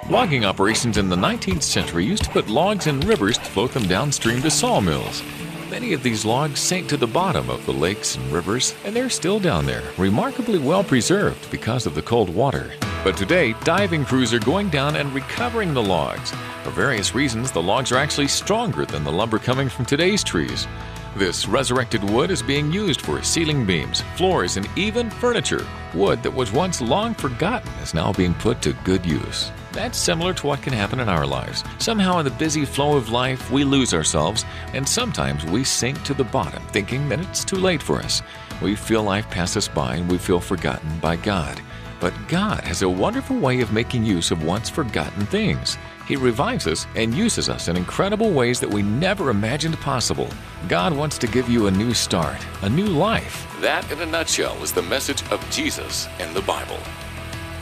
Logging operations in the 19th century used to put logs in rivers to float them downstream to sawmills. Many of these logs sank to the bottom of the lakes and rivers, and they're still down there, remarkably well preserved because of the cold water. But today, diving crews are going down and recovering the logs. For various reasons, the logs are actually stronger than the lumber coming from today's trees. This resurrected wood is being used for ceiling beams, floors, and even furniture. Wood that was once long forgotten is now being put to good use. That's similar to what can happen in our lives. Somehow in the busy flow of life, we lose ourselves, and sometimes we sink to the bottom, thinking that it's too late for us. We feel life pass us by and we feel forgotten by God. But God has a wonderful way of making use of once forgotten things. He revives us and uses us in incredible ways that we never imagined possible. God wants to give you a new start, a new life. That, in a nutshell, is the message of Jesus in the Bible.